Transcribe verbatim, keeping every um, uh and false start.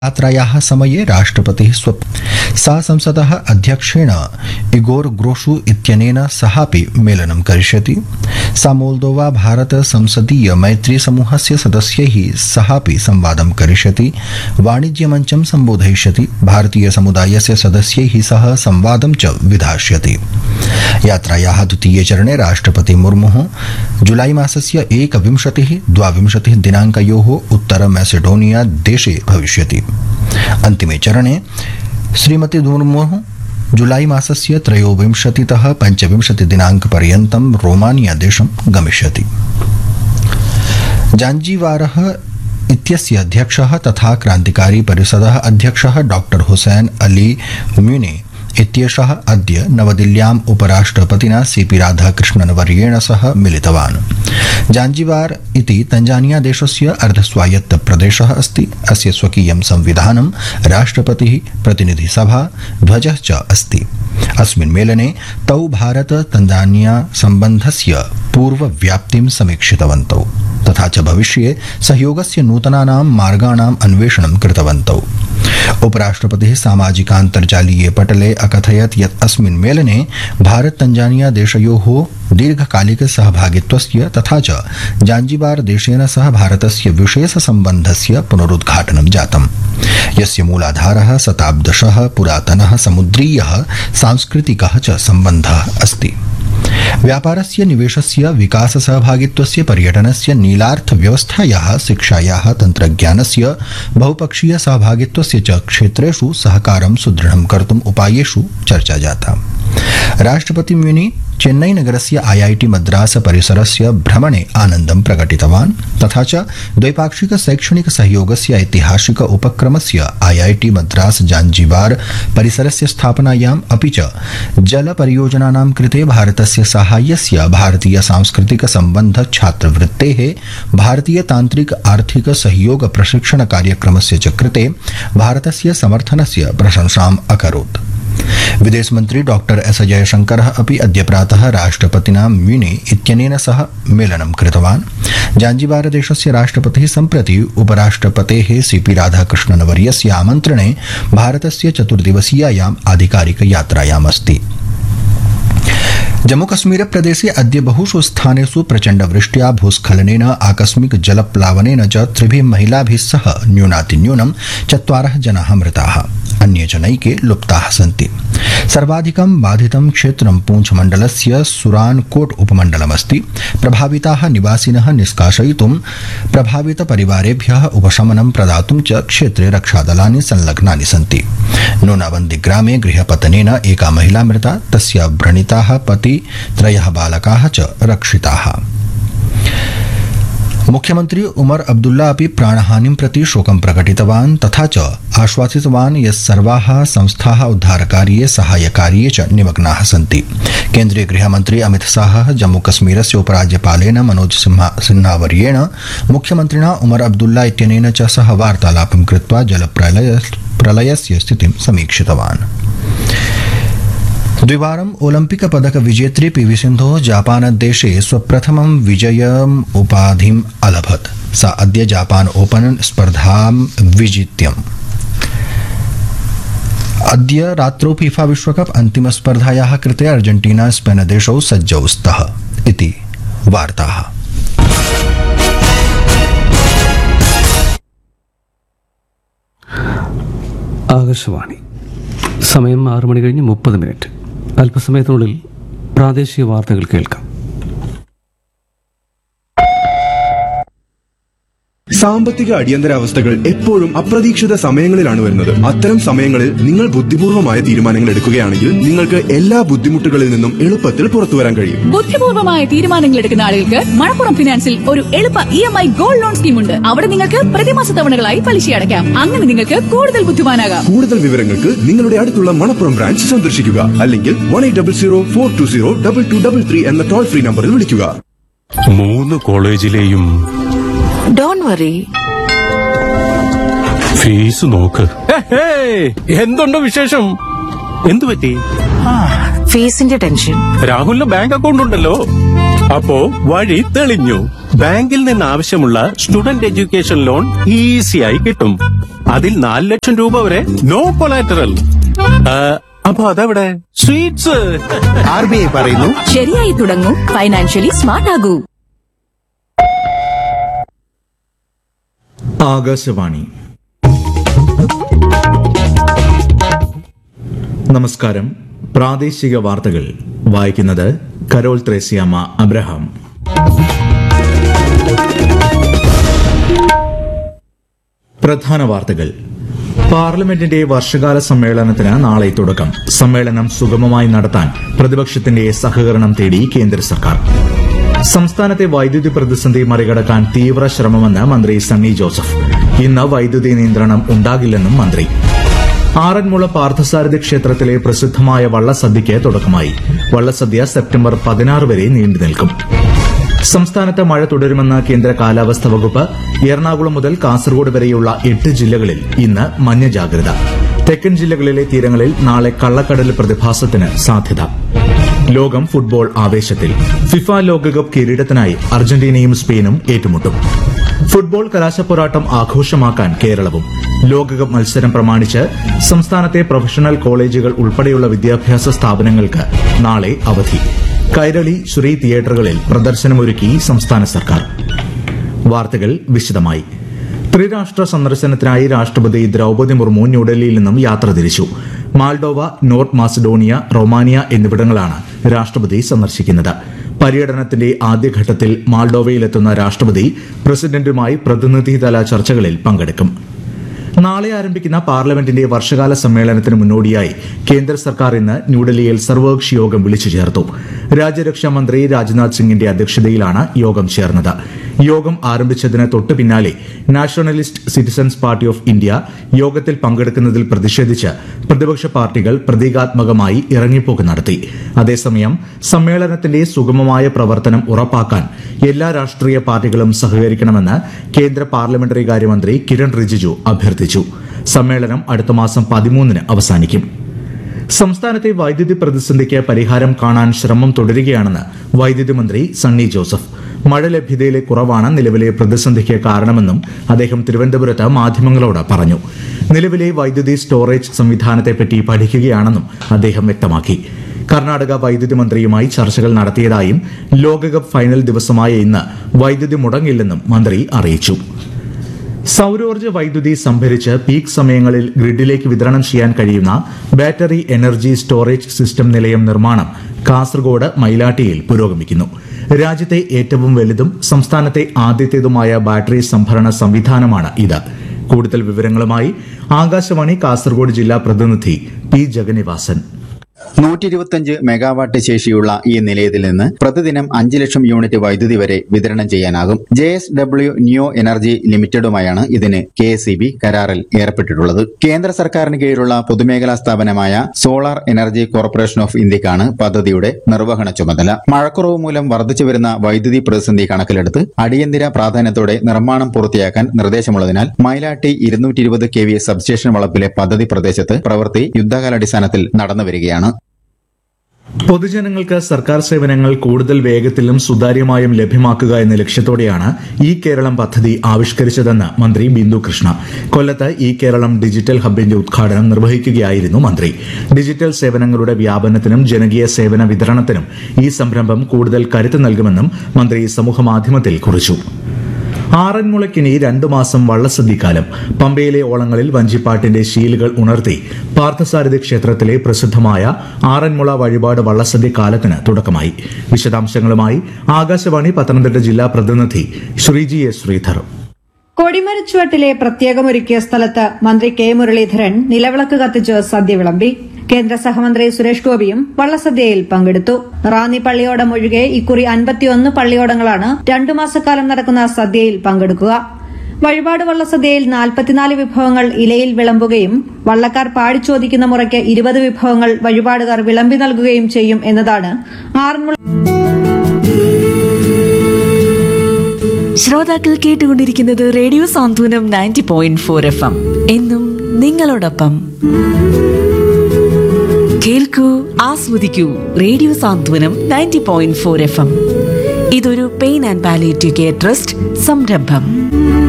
यात्रायाः समये राष्ट्रपतिः स्व सा संसदः अध्यक्षेण इगोर ग्रोशु इत्यनेन सहापि मेलनं करिष्यति। सा मोल्दोवा भारत संसदीय मैत्री समूहस्य सदस्यैः सहापि संवादं करिष्यति। वाणिज्यमञ्चं सम्बोधयिष्यति। भारतीय समुदायस्य सदस्यैः सह संवादं च विधास्यति। यात्रायाः द्वितीये चरणे राष्ट्रपति मुर्मुः जुलाई मासस्य एकविंशतिः द्वाविंशतिः दिनाङ्कयोः उत्तर मैसेडोनिया देशे भविष्यति। अन्तिमे चरणे श्रीमती मुर्मुः जुलाई मासस्य त्रयोविंशतितः पञ्चविंशति दिनाङ्कपर्यन्तं रोमानिया देशं गमिष्यति। जाञ्जीवारः इत्यस्य अध्यक्षः तथा क्रान्तिकारी परिषदः अध्यक्षः डॉक्टर हुसैन अली म्यूने इत्येषः अद्य नवदिल्ल्याम् उपराष्ट्रपतिना सीपी राधाकृष्णन वर्येण सह मिलितवान्। जाञ्जिबार इति तंजानिया देशस्य अर्धस्वायत्त प्रदेशः अस्ति। अस्य स्वकीयं संविधानं, राष्ट्रपतिः, प्रतिनिधिसभा, ध्वजः च अस्ति। अस्मिन् मेलने तौ भारत तंजानिया सम्बन्धस्य पूर्वव्याप्तिं समीक्षितवन्तौ तथा च भविष्ये सहयोगस्य नूतनानां मार्गाणाम् अन्वेषणं कृतवन्तौ। उपराष्ट्रपतिः सामाजिकान्तर्जालीये पटले अकथयत् यत् अस्मिन् मेलने भारत तंजानिया देशयोः दीर्घकालिक सहभागित्वस्य तथा च जाञ्जिबार देशेन सह भारतस्य विशेष सम्बन्धस्य पुनरुद्घाटनं जातम्, यस्य मूलाधारः शताब्दशः पुरातनः समुद्रीयः सांस्कृतिकः च सम्बन्धः अस्ति। व्यापारस्य, निवेशस्य, विकास सहभागित्वस्य, पर्यटनस्य, नीलार्थव्यवस्थायाः, शिक्षायाः, तन्त्रज्ञानस्य, बहुपक्षीय सहभागित्वस्य च क्षेत्रेषु सहकारं सुदृढं कर्तुम् उपायेषु चर्चा जाता। राष्ट्रपति म्यूनी चेन्नई नगरस्य आईआईटी मद्रास परिसरस्य भ्रमणे आनन्दं प्रकटितवान् तथा च द्वैपाक्षिक शैक्षणिक सहयोगस्य ऐतिहासिक उपक्रमस्य आईआईटी मद्रास जाञ्जिबार परिसरस्य स्थापनायाम् अपि च जल परियोजनानां कृते भारतस्य साहाय्यस्य भारतीय सांस्कृतिक सम्बन्ध छात्रवृत्तेः भारतीय तान्त्रिक आर्थिक सहयोग प्रशिक्षण कार्यक्रमस्य च कृते भारतस्य समर्थनस्य प्रशंसाम् अकरोत्। विदेश मंत्री डॉक्टर एस जयशंकरः अपि अद्य प्रातः राष्ट्रपतिना म्यूने इत्यनेन सह मेलनं कृतवान्। जाञ्जिबार देशस्य राष्ट्रपतिः सम्प्रति उपराष्ट्रपतेः सीपी राधाकृष्णन वर्यस्य आमन्त्रणे भारतस्य चतुर्दिवसीयायाम् आधिकारिक यात्रायाम् अस्ति। जम्मूकश्मीर प्रदेशे अद्य बहुषु स्थानेषु प्रचण्डवृष्ट्या, भूस्खलनेन, आकस्मिक जलप्लावनेन च त्रिभिः महिलाभिः सह न्यूनातिन्यूनं चत्वारः जनाः मृताः, अन्ये च नैके लुप्ताः सन्ति। सर्वाधिकं बाधितं क्षेत्रं पूंछ मण्डलस्य सुरानकोट उपमण्डलमस्ति। प्रभाविताः निवासिनः निष्कासयितुं, प्रभावित परिवारेभ्यः उपशमनं प्रदातुं च क्षेत्रे रक्षादलानि संलग्नानि सन्ति। नूनाबन्दी ग्रामे गृहपतनेन एका महिला मृता, तस्य व्रणिताः पति त्रयः बालकाः च रक्षिताः। मुख्यमंत्री उमर अब्दुल्ला अपि प्राणहानिं प्रति शोकं प्रकटितवान् तथा च आश्वासितवान् यत् सर्वाः संस्थाः उद्धारकार्ये साहाय्यकार्ये च निमग्नाः सन्ति। केन्द्रीय गृहमन्त्री अमित शाहः जम्मूकश्मीरस्य उपराज्यपालेन मनोज सिन्हावर्येण मुख्यमन्त्रिणा उमर अब्दुल्ला इत्यनेन च सह वार्तालापं कृत्वा जलप्रलय प्रलयस्य स्थितिं समीक्षितवान्। द्विवारम् ओलम्पिक पदक विजेत्री पीवी सिन्धुः जापानदेशे स्वप्रथमं विजयम् उपाधिम् अलभत्। सा अद्य जापान ओपन स्पर्धां विजित्यम्। अद्य रात्रौ फीफा विश्वकप अन्तिम स्पर्धायाः कृते अर्जेंटीना स्पेन देशौ सज्जौ स्तः इति वार्ताः। ആകാശവാണി സമയം ആറ് മണി കഴിഞ്ഞ് മുപ്പത് മിനിറ്റ്. അല്പസമയത്തിനുള്ളിൽ പ്രാദേശിക വാർത്തകൾ കേൾക്കാം. സാമ്പത്തിക അടിയന്തരാവസ്ഥകൾ എപ്പോഴും അപ്രതീക്ഷിത സമയങ്ങളിലാണ് വരുന്നത്. അത്തരം സമയങ്ങളിൽ നിങ്ങൾ ബുദ്ധിപൂർവമായ തീരുമാനങ്ങൾ എടുക്കുകയാണെങ്കിൽ നിങ്ങൾക്ക് എല്ലാ ബുദ്ധിമുട്ടുകളിൽ നിന്നും എളുപ്പത്തിൽ പുറത്തു വരാൻ കഴിയും. ബുദ്ധിപൂർവമായ തീരുമാനങ്ങൾ എടുക്കുന്ന ആളുകൾക്ക് മണപ്പുറം ഫിനാൻസിൽ ഒരു എളുപ്പ E M I gold loan scheme ഉണ്ട്. അവിടെ നിങ്ങൾക്ക് പ്രതിമാസ തവണകളായി പലിശ അടയ്ക്കാം. അങ്ങനെ നിങ്ങൾക്ക് കൂടുതൽ ബുദ്ധിമാനാകാം. കൂടുതൽ വിവരങ്ങൾക്ക് നിങ്ങളുടെ അടുത്തുള്ള മണപ്പുറം ബ്രാഞ്ച് സന്ദർശിക്കുക, അല്ലെങ്കിൽ one eight double zero four to zero double two double three എന്ന ടോൾ ഫ്രീ നമ്പറിൽ വിളിക്കുക. മൂന്ന് കോളേജിലെയും ഡോണ്ട് വറി, ഫീസ് നോക്ക്. എന്തുണ്ട് വിശേഷം? എന്തു പറ്റി? ഫീസിന്റെ ടെൻഷൻ. രാഹുലിന് ബാങ്ക് അക്കൗണ്ട് ഉണ്ടല്ലോ, അപ്പോ വഴി തെളിഞ്ഞു. ബാങ്കിൽ നിന്ന് ആവശ്യമുള്ള സ്റ്റുഡന്റ് എഡ്യൂക്കേഷൻ ലോൺ ഈസിയായി കിട്ടും. അതിൽ നാല് ലക്ഷം രൂപ വരെ നോ കൊളാറ്ററൽ. അപ്പൊ അതെവിടെ? സ്വീറ്റ്സ്. ആർ ബി ഐ പറയുന്നു, ശരിയായി തുടങ്ങൂ, ഫൈനാൻഷ്യലി സ്മാർട്ട് ആകൂ. ആകാശവാണി. നമസ്കാരം. പ്രാദേശിക വാർത്തകൾ വായിക്കുന്നത് കരോൾ ത്രേസ്യാമ്മ അബ്രഹാം. പ്രധാന വാർത്തകൾ. പാർലമെന്റിന്റെ വർഷകാല സമ്മേളനത്തിന് നാളെ തുടക്കം. സമ്മേളനം സുഗമമായി നടത്താൻ പ്രതിപക്ഷത്തിന്റെ സഹകരണം തേടി കേന്ദ്ര സർക്കാർ. സംസ്ഥാനത്തെ വൈദ്യുതി പ്രതിസന്ധി മറികടക്കാൻ തീവ്ര ശ്രമമെന്ന് മന്ത്രി സണ്ണി ജോസഫ്. ഇന്ന് വൈദ്യുതി നിയന്ത്രണം ഉണ്ടാകില്ലെന്നും മന്ത്രി. ആറന്മുള പാർത്ഥസാരഥി ക്ഷേത്രത്തിലെ പ്രസിദ്ധമായ വള്ളസദ്യയ്ക്ക് തുടക്കമായി. വള്ളസദ്യ സെപ്റ്റംബർ പതിനാറ് വരെ നീണ്ടുനിൽക്കും. സംസ്ഥാനത്ത് മഴ തുടരുമെന്ന് കേന്ദ്ര കാലാവസ്ഥാ വകുപ്പ്. എറണാകുളം മുതൽ കാസർഗോഡ് വരെയുള്ള എട്ട് ജില്ലകളിൽ ഇന്ന് മഞ്ഞ ജാഗ്രത. തെക്കൻ ജില്ലകളിലെ തീരങ്ങളിൽ നാളെ കള്ളക്കടൽ പ്രതിഭാസത്തിന് സാധ്യത. ലോകം ഫുട്ബോൾ ആവേശത്തിൽ. ഫിഫ ലോകകപ്പ് കിരീടത്തിനായി അർജന്റീനയും സ്പെയിനും ഏറ്റുമുട്ടും. ഫുട്ബോൾ കലാശപ്പോരാട്ടം ആഘോഷമാക്കാൻ കേരളവും. ലോകകപ്പ് മത്സരം പ്രമാണിച്ച് സംസ്ഥാനത്തെ പ്രൊഫഷണൽ കോളേജുകൾ ഉൾപ്പെടെയുള്ള വിദ്യാഭ്യാസ സ്ഥാപനങ്ങൾക്ക് നാളെ അവധി. കൈരളി, ശ്രീ തിയേറ്ററുകളിൽ പ്രദർശനമൊരുക്കി സംസ്ഥാന സർക്കാർ. വാർത്തകൾ വിശദമായി. ത്രിരാഷ്ട്ര സന്ദർശനത്തിനായി രാഷ്ട്രപതി ദ്രൌപദി മുർമു ന്യൂഡൽഹിയിൽ നിന്നും യാത്ര തിരിച്ചു. മാൾഡോവ, നോർത്ത് മാസിഡോണിയ, റൊമാനിയ എന്നിവിടങ്ങളാണ് രാഷ്ട്രപതി സന്ദർശിക്കുന്നത്. പര്യടനത്തിന്റെ ആദ്യഘട്ടത്തിൽ മാൾഡോവയിലെത്തുന്ന രാഷ്ട്രപതി പ്രസിഡന്റുമായി പ്രതിനിധിതല ചർച്ചകളിൽ പങ്കെടുക്കും. നാളെ ആരംഭിക്കുന്ന പാർലമെന്റിന്റെ വർഷകാല സമ്മേളനത്തിന് മുന്നോടിയായി കേന്ദ്ര സർക്കാർ ഇന്ന് ന്യൂഡൽഹിയിൽ സർവകക്ഷി യോഗം വിളിച്ചു ചേർത്തു. രാജ്യരക്ഷാ മന്ത്രി രാജ്നാഥ് സിംഗിന്റെ അധ്യക്ഷതയിലാണ് യോഗം ചേർന്നത്. യോഗം ആരംഭിച്ചതിന് തൊട്ടു പിന്നാലെ nationalist citizens party of India യോഗത്തിൽ പങ്കെടുക്കുന്നതിൽ പ്രതിഷേധിച്ച് പ്രതിപക്ഷ പാർട്ടികൾ പ്രതീകാത്മകമായി ഇറങ്ങിപ്പോക്ക് നടത്തി. അതേസമയം സമ്മേളനത്തിന്റെ സുഗമമായ പ്രവർത്തനം ഉറപ്പാക്കാൻ എല്ലാ രാഷ്ട്രീയ പാർട്ടികളും സഹകരിക്കണമെന്ന് കേന്ദ്ര പാർലമെന്ററി കാര്യമന്ത്രി കിരൺ റിജിജു അഭ്യർത്ഥിച്ചു. സമ്മേളനം അടുത്ത മാസം പതിമൂന്നിന് അവസാനിക്കും. സംസ്ഥാനത്തെ വൈദ്യുതി പ്രതിസന്ധിക്ക് പരിഹാരം കാണാൻ ശ്രമം തുടരുകയാണെന്ന് വൈദ്യുതി മന്ത്രി സണ്ണി ജോസഫ്. മഴ ലഭ്യതയിലെ കുറവാണ് നിലവിലെ പ്രതിസന്ധിക്ക് കാരണമെന്നും അദ്ദേഹം തിരുവനന്തപുരത്ത് മാധ്യമങ്ങളോട് പറഞ്ഞു. നിലവിലെ വൈദ്യുതി സ്റ്റോറേജ് സംവിധാനത്തെപ്പറ്റി പഠിക്കുകയാണെന്നും അദ്ദേഹം വ്യക്തമാക്കി. കർണാടക വൈദ്യുതി മന്ത്രിയുമായി ചർച്ചകൾ നടത്തിയതായും ലോകകപ്പ് ഫൈനൽ ദിവസമായ ഇന്ന് വൈദ്യുതി മുടങ്ങില്ലെന്നും മന്ത്രി അറിയിച്ചു. സൌരോർജ്ജ വൈദ്യുതി സംഭരിച്ച് പീക്ക് സമയങ്ങളിൽ ഗ്രിഡിലേക്ക് വിതരണം ചെയ്യാൻ കഴിയുന്ന ബാറ്ററി എനർജി സ്റ്റോറേജ് സിസ്റ്റം നിലയം നിർമ്മാണം കാസർഗോഡ് മൈലാട്ടിയിൽ പുരോഗമിക്കുന്നു. രാജ്യത്തെ ഏറ്റവും വലുതും സംസ്ഥാനത്തെ ആദ്യത്തേതുമായ ബാറ്ററി സംഭരണ സംവിധാനമാണ് ഇത്. കൂടുതൽ വിവരങ്ങളുമായി ആകാശവാണി കാസർഗോഡ് ജില്ലാ പ്രതിനിധി പി ജഗന്നിവാസൻ. നൂറ്റി ഇരുപത്തിയഞ്ച് മെഗാവാട്ട് ശേഷിയുള്ള ഈ നിലയത്തിൽ നിന്ന് പ്രതിദിനം അഞ്ച് ലക്ഷം യൂണിറ്റ് വൈദ്യുതി വരെ വിതരണം ചെയ്യാനാകും. J S W new energy ലിമിറ്റഡുമായാണ് ഇതിന് കെ എസ് ഇ ബി കരാറിൽ ഏർപ്പെട്ടിട്ടുള്ളത്. കേന്ദ്ര സർക്കാരിന് കീഴിലുള്ള പൊതുമേഖലാ സ്ഥാപനമായ സോളാർ എനർജി കോർപ്പറേഷൻ ഓഫ് ഇന്ത്യക്കാണ് പദ്ധതിയുടെ നിർവഹണ ചുമതല. മഴക്കുറവ് മൂലം വർദ്ധിച്ചുവരുന്ന വൈദ്യുതി പ്രതിസന്ധി കണക്കിലെടുത്ത് അടിയന്തര പ്രാധാന്യത്തോടെ നിർമ്മാണം പൂർത്തിയാക്കാൻ നിർദ്ദേശമുള്ളതിനാൽ മൈലാട്ടി ഇരുന്നൂറ്റി ഇരുപത് കെ വി സബ്സ്റ്റേഷൻ വളപ്പിലെ പദ്ധതി പ്രദേശത്ത് പ്രവൃത്തി യുദ്ധകാലാടിസ്ഥാനത്തിൽ നടന്നുവരികയാണ്. പൊതുജനങ്ങൾക്ക് സർക്കാർ സേവനങ്ങൾ കൂടുതൽ വേഗത്തിലും സുതാര്യമായും ലഭ്യമാക്കുക എന്ന ലക്ഷ്യത്തോടെയാണ് ഇ കേരളം പദ്ധതി ആവിഷ്കരിച്ചതെന്ന് മന്ത്രി ബിന്ദു കൃഷ്ണ. കൊല്ലത്ത് ഇ കേരളം ഡിജിറ്റൽ ഹബിന്റെ ഉദ്ഘാടനം നിർവഹിക്കുകയായിരുന്നു മന്ത്രി. ഡിജിറ്റൽ സേവനങ്ങളുടെ വ്യാപനത്തിനും ജനകീയ സേവന വിതരണത്തിനും ഈ സംരംഭം കൂടുതൽ കരുത്ത് നൽകുമെന്നും മന്ത്രി സമൂഹമാധ്യമത്തിൽ കുറിച്ചു. ആറന്മുളയ്ക്കിനി രണ്ടു മാസം വള്ളസദ്യക്കാലം. പമ്പയിലെ ഓളങ്ങളിൽ വഞ്ചിപ്പാട്ടിന്റെ ശീലുകൾ ഉണർത്തി പാർത്ഥസാരഥി ക്ഷേത്രത്തിലെ പ്രസിദ്ധമായ ആറന്മുള വഴിപാട് വള്ളസദ്യ കാലത്തിന് തുടക്കമായി. വിശദാംശങ്ങളുമായി ആകാശവാണി പത്തനംതിട്ട ജില്ലാ പ്രതിനിധി ശ്രീജി എസ് ശ്രീധർ. കൊടിമരച്ചുവട്ടിലെ പ്രത്യേകമൊരുക്കിയ സ്ഥലത്ത് മന്ത്രി കെ മുരളീധരൻ നിലവിളക്ക് കത്തിച്ച് സദ്യ വിളമ്പി. കേന്ദ്ര സഹമന്ത്രി സുരേഷ് ഗോപിയും വള്ളസദ്യയിൽ പങ്കെടുത്തു. റാന്നി പള്ളിയോടം ഒഴികെ ഇക്കുറി അൻപത്തിയൊന്ന് പള്ളിയോടങ്ങളാണ് രണ്ടു മാസക്കാലം നടക്കുന്ന സദ്യയിൽ പങ്കെടുക്കുക. വഴിപാട് വള്ളസദ്യയിൽ നാൽപ്പത്തിനാല് വിഭവങ്ങൾ ഇലയിൽ വിളമ്പുകയും വള്ളക്കാർ പാടിച്ചോദിക്കുന്ന മുറയ്ക്ക് ഇരുപത് വിഭവങ്ങൾ വഴിപാടുകാർ വിളമ്പി നൽകുകയും ചെയ്യും എന്നതാണ് ആറന്മുള. ശ്രോതാക്കൾ കേട്ടുകൊണ്ടിരിക്കുന്നത് റേഡിയോ സാന്ത്വനം ninety point four F M. എന്നും നിങ്ങളോടൊപ്പം. കേൾക്കൂ, ആസ്വദിക്കൂ. റേഡിയോ സാന്ത്വനം ninety point four F M. ഇതൊരു pain and palliative care trust സംരംഭം.